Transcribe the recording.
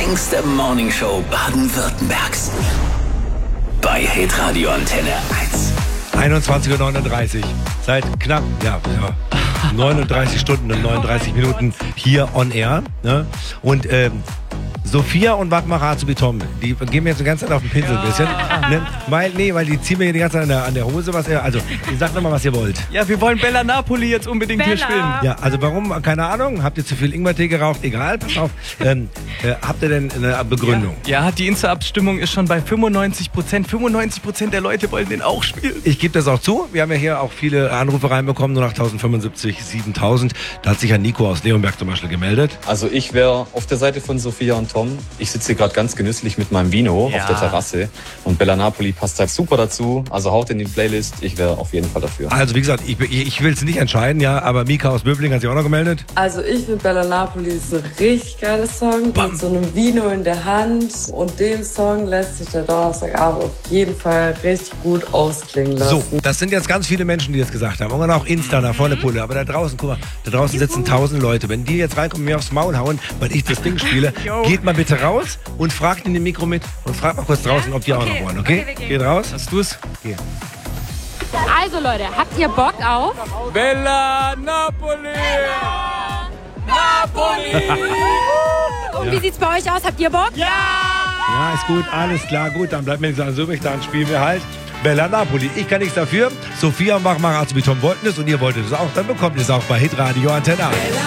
längste Morningshow Baden-Württembergs. Bei Hitradio Antenne 1. 21:39 Uhr. Seit knapp 39 Stunden und 39 Minuten hier on air. Ne? Und Sophia und Wagmar Azubi-Tom, die gehen mir jetzt die ganze Zeit auf den Pinsel ein bisschen. Ne? Weil die ziehen mir die ganze Zeit an der Hose. Also, ihr sagt nochmal, was ihr wollt. Ja, wir wollen Bella Napoli jetzt unbedingt hier spielen. Ja, also warum? Keine Ahnung. Habt ihr zu viel Ingwertee geraucht? Egal, pass auf. Habt ihr denn eine Begründung? Ja, die Insta-Abstimmung ist schon bei 95%. 95% der Leute wollen den auch spielen. Ich gebe das auch zu. Wir haben ja hier auch viele Anrufe reinbekommen, nur nach 1075, 7000. Da hat sich ja Nico aus Leonberg zum Beispiel gemeldet. Also ich wäre auf der Seite von Sophia und Tom. Ich sitze hier gerade ganz genüsslich mit meinem Vino auf der Terrasse. Und Bella Napoli passt halt super dazu. Also haut in die Playlist. Ich wäre auf jeden Fall dafür. Also wie gesagt, ich will es nicht entscheiden, ja, aber Mika aus Böbling hat sich auch noch gemeldet. Also ich finde Bella Napoli ist ein richtig geiler Song. Mit so einem Vino in der Hand. Und den Song lässt sich der Donnerstagabend auf jeden Fall richtig gut ausklingen lassen. So, das sind jetzt ganz viele Menschen, die das gesagt haben. Und auch Insta nach vorne Pulle. Aber da draußen, guck mal, da draußen sitzen 1000 Leute. Wenn die jetzt reinkommen und mir aufs Maul hauen, weil ich das Ding spiele, geht mal bitte raus und fragt in dem Mikro mit und fragt mal kurz draußen, ob die auch noch wollen, okay? Geht raus. Hast du es? Geh. Also Leute, habt ihr Bock auf? Bella Napoli! Napoli! Und wie sieht's bei euch aus? Habt ihr Bock? Ja, ist gut, alles klar, gut. Dann bleibt mir nichts anderes übrig, dann spielen wir halt Bella Napoli. Ich kann nichts dafür. Sophia und Wagmar Azubi-Tom wollten es und ihr wolltet es auch. Dann bekommt ihr es auch bei Hitradio Antenne 1.